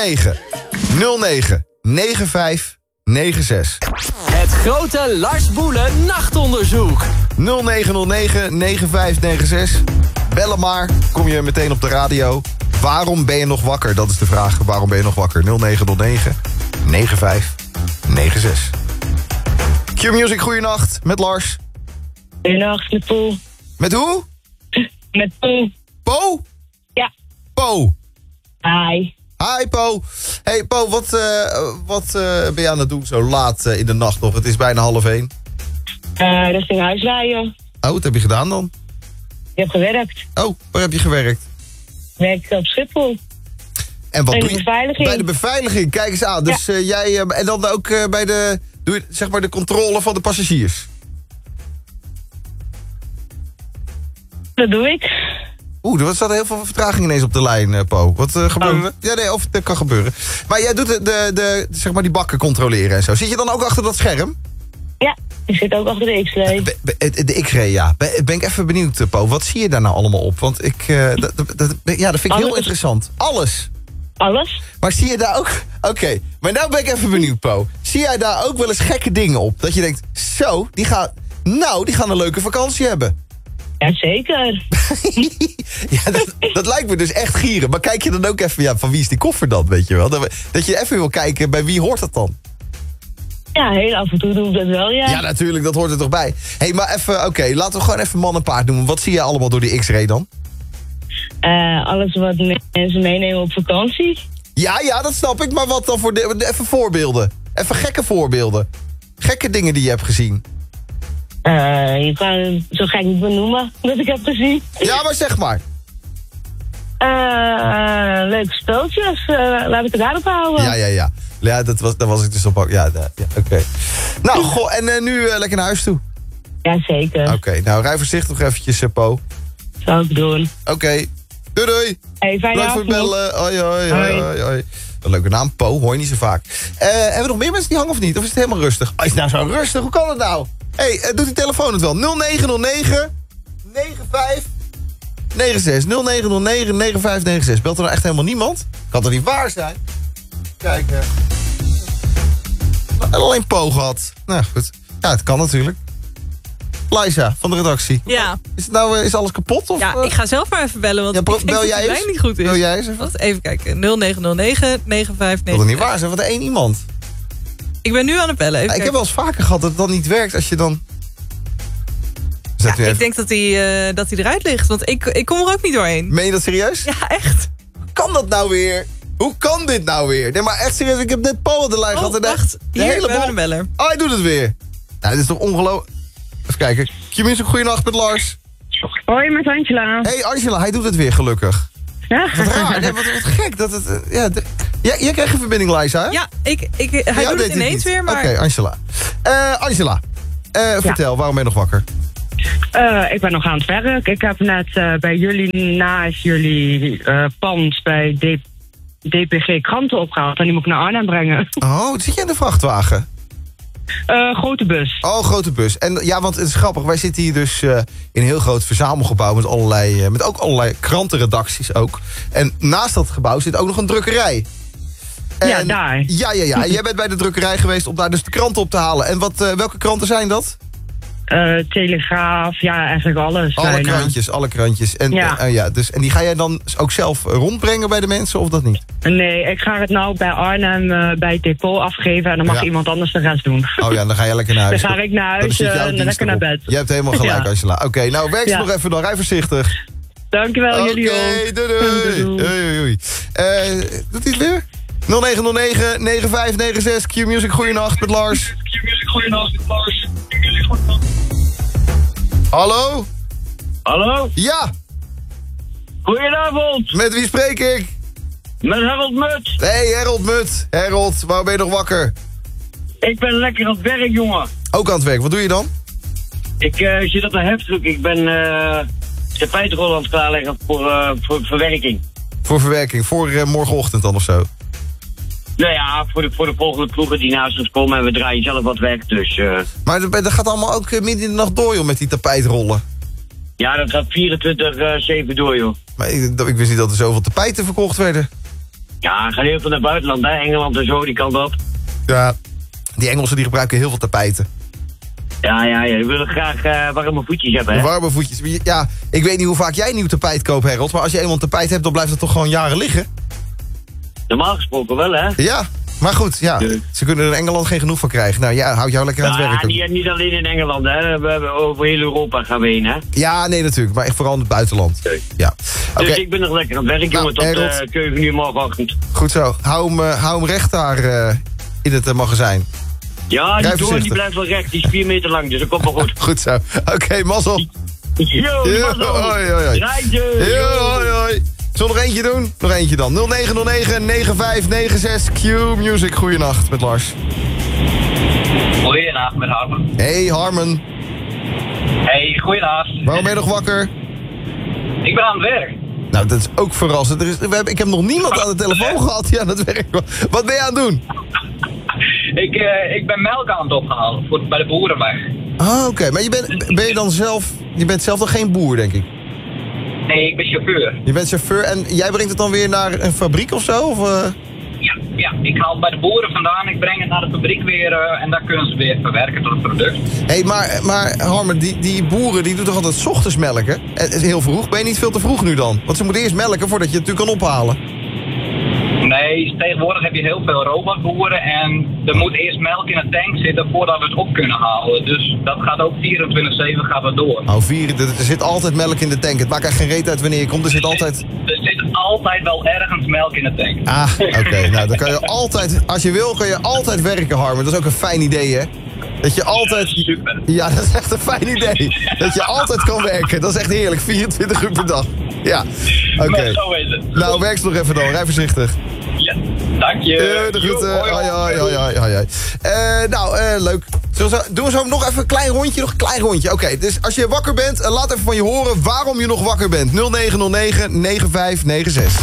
09 09 95 96. Het grote Lars Boelen nachtonderzoek. 0909 9596. Bellen maar, kom je meteen op de radio. Waarom ben je nog wakker? Dat is de vraag. Waarom ben je nog wakker? 0909 9596. Q-Music, goeienacht. Met Lars. Goeienacht, met Poel. Met hoe? Met Poel. Po? Ja. Po. Hi. Hi Po. Hey Po, wat ben je aan het doen zo laat in de nacht nog? Het is bijna 12:30. Richting huis rijden. Oh, wat heb je gedaan dan? Je hebt gewerkt. Oh, waar heb je gewerkt? Werk op Schiphol. En wat Bij doe de je? beveiliging. Bij de beveiliging, kijk eens aan. Dus jij, en dan ook bij de, doe je, zeg maar de controle van de passagiers? Dat doe ik. Er staat heel veel vertraging ineens op de lijn, Po. Wat gebeurde er? Ja, nee, of dat kan gebeuren. Maar jij doet de zeg maar die bakken controleren en zo. Zit je dan ook achter dat scherm? Ja, ik zit ook achter de X-ray. De X-ray, ja. Ben ik even benieuwd, Po. Wat zie je daar nou allemaal op? Want dat vind ik heel interessant. Alles? Alles? Maar zie je daar ook... Oké, maar nou ben ik even benieuwd, Po. Zie jij daar ook wel eens gekke dingen op? Dat je denkt, zo, die gaan een leuke vakantie hebben. Jazeker. Ja, dat lijkt me dus echt gieren. Maar kijk je dan ook even, van wie is die koffer dan, weet je wel? Dat je even wil kijken, bij wie hoort dat dan? Ja, heel af en toe doe ik dat wel, ja. Ja, natuurlijk, dat hoort er toch bij. Hé, maar even, oké, laten we gewoon even man en paard noemen. Wat zie je allemaal door die X-ray dan? Alles wat mensen meenemen op vakantie. Ja, dat snap ik. Maar wat dan voor even voorbeelden? Even gekke voorbeelden. Gekke dingen die je hebt gezien. Je kan het zo gek niet benoemen dat ik heb gezien. Ja, maar zeg maar. Leuke speltjes. Laten we het daarop houden. Ja. Ja, daar was ik dus op. Ja, oké. Nou, goh, en nu lekker naar huis toe. Jazeker. Oké, nou, rij voorzichtig nog eventjes, Po. Zou ik doen. Oké, doei. Hey, fijne Bedankt voor het avond. bellen. Hoi. Een leuke naam, Po, hoor je niet zo vaak. Hebben we nog meer mensen die hangen of niet? Of is het helemaal rustig? Is het nou zo rustig? Hoe kan het nou? Doet die telefoon het wel? 0909 95 96. 0909 9596. Belt er nou echt helemaal niemand? Kan toch niet waar zijn? Kijk, alleen Po gehad. Nou goed. Ja, het kan natuurlijk. Liza, van de redactie. Ja. Is alles kapot? Of, ja, ik ga zelf maar even bellen, want ik denk bel dat jij de lijn niet goed is. Bel jij eens even? Wacht, even kijken. 0909 9596. Dat is niet waar zijn, want één iemand. Ik ben nu aan het bellen. Ik heb wel eens vaker gehad dat het dan niet werkt als je dan... Ik denk dat hij eruit ligt, want ik kom er ook niet doorheen. Meen je dat serieus? Ja, echt. Hoe kan dat nou weer? Hoe kan dit nou weer? Nee, maar echt serieus, ik heb net Paul aan de lijn gehad. Wacht. Hier, we hebben een beller. Oh, hij doet het weer. Nou, dit is toch ongelooflijk. Even kijken. Q-Music, goeienacht met Lars. Hoi, met Angela. Hey Angela, hij doet het weer gelukkig. Ja. Wat raar, nee, wat gek. Dat het, jij krijgt een verbinding, Liza, hè? Ja, hij doet het ineens weer, maar... Oké, Angela. Angela, vertel, waarom ben je nog wakker? Ik ben nog aan het werk. Ik heb net bij jullie, naast jullie pand bij DPG kranten opgehaald. En die moet ik naar Arnhem brengen. Oh, zit je in de vrachtwagen? Grote bus. Oh, grote bus. En ja, want het is grappig. Wij zitten hier dus in een heel groot verzamelgebouw met ook allerlei krantenredacties ook. En naast dat gebouw zit ook nog een drukkerij. En, ja, daar. Ja. En jij bent bij de drukkerij geweest om daar dus de kranten op te halen. En welke kranten zijn dat? Telegraaf, ja, eigenlijk alles. Alle krantjes. En, en die ga jij dan ook zelf rondbrengen bij de mensen of dat niet? Nee, ik ga het nou bij Arnhem bij het depot afgeven en dan mag iemand anders de rest doen. Oh ja, dan ga je lekker naar huis. Dan ga ik naar huis en lekker naar bed. Je hebt helemaal gelijk, Angela. Oké, nou werk ze nog even dan. Rij voorzichtig. Dankjewel, jullie ook. Doei. Doet hij het weer? 0909 9596 Q-Music, goeienacht met Lars. Hallo? Hallo? Ja. Goedenavond. Met wie spreek ik? Met Harold Mut. Hey, Harold Mut. Harold, waarom ben je nog wakker? Ik ben lekker aan het werk, jongen. Ook aan het werk, wat doe je dan? Ik zit op de heftruck. Ik ben tapijtrollen aan het klaarleggen voor verwerking. Voor verwerking, voor morgenochtend dan of zo? Nou ja, voor de volgende ploegen die naast ons komen en we draaien zelf wat werk, dus... Maar dat gaat allemaal ook midden in de nacht door, joh, met die tapijtrollen. Ja, dat gaat 24/7 door, joh. Maar ik wist niet dat er zoveel tapijten verkocht werden. Ja, gaan heel veel naar buitenland, hè. Engeland en zo, die kant op. Ja, die Engelsen die gebruiken heel veel tapijten. Ja, die willen graag warme voetjes hebben, hè. Warme voetjes. Ja, ik weet niet hoe vaak jij een nieuw tapijt koopt, Harold. Maar als je eenmaal een tapijt hebt, dan blijft het toch gewoon jaren liggen? Normaal gesproken wel, hè. Ja, maar goed, ja. Ze kunnen er in Engeland geen genoeg van krijgen. Nou ja, houd jou lekker aan het werk. Ja, niet alleen in Engeland, hè. We hebben over heel Europa gaan we heen, hè. Ja, nee, natuurlijk. Maar echt vooral in het buitenland. Ja. Dus Oké. ik ben nog lekker aan het werk, jongen, tot Harold. 7 uur morgenochtend. Goed zo. Hou hem recht daar in het magazijn. Ja, die toren die blijft wel recht. Die is 4 meter lang, dus dat komt wel goed. Goed zo. Oké, mazzel. Yo, mazzel. Hoi, hoi, hoi. Rijtje. Yo, hoi, hoi. Zullen we nog eentje doen? Nog eentje dan. 0909-9596 Q Music. Goeienacht met Lars. Goeienacht met Harmen. Hey Harmen. Hey, goeienacht. Waarom ben je nog wakker? Ik ben aan het werk. Nou, dat is ook verrassend. Ik heb nog niemand aan de telefoon gehad. Ja, dat werkt wel. Wat ben je aan het doen? Ik ben melk aan het ophalen bij de boerenweg. Ah, oké. Maar ben je dan zelf... Je bent zelf dan geen boer, denk ik? Nee, ik ben chauffeur. Je bent chauffeur en jij brengt het dan weer naar een fabriek of zo? Of, Ja, ik haal het bij de boeren vandaan, ik breng het naar de fabriek weer en daar kunnen ze weer verwerken tot het product. Hé, maar Harmen, die boeren die doen toch altijd 's ochtends melken? Het is heel vroeg. Ben je niet veel te vroeg nu dan? Want ze moeten eerst melken voordat je het natuurlijk kan ophalen. Nee, tegenwoordig heb je heel veel robotboeren en er moet eerst melk in een tank zitten voordat we het op kunnen halen. Dus dat gaat ook 24/7 gaat dat door. Oh, er zit altijd melk in de tank. Het maakt echt geen reet uit wanneer je komt. Er zit altijd... Er zit altijd wel ergens melk in de tank. Ah, oké. Nou, dan kan je altijd, als je wil, kan je altijd werken, Harmen. Dat is ook een fijn idee, hè? Dat je altijd... Super. Ja, dat is echt een fijn idee. Dat je altijd kan werken. Dat is echt heerlijk. 24 uur per dag. Ja, oké. Maar zo is het. Nou, werk ze nog even dan. Rij voorzichtig. Ja, dank je. De groeten. Hoi, hoi. Hoi. Leuk. Doen we zo nog even een klein rondje? Nog een klein rondje. Oké, dus als je wakker bent, laat even van je horen waarom je nog wakker bent. 0909-9596.